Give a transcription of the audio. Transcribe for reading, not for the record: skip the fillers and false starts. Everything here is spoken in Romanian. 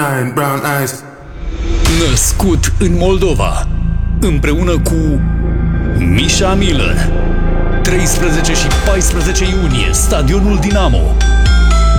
line, brown eyes. Născut în Moldova, împreună cu Misha Miller. 13 și 14 iunie, Stadionul Dinamo.